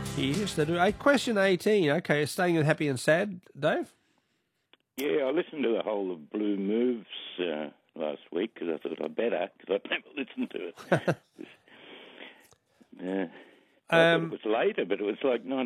Yes, they do. Question 18. Okay, staying with happy and sad, Dave? Yeah, I listened to the whole of Blue Moves last week because I thought I'd better because I'd never listened to it. I thought it was later, but it was like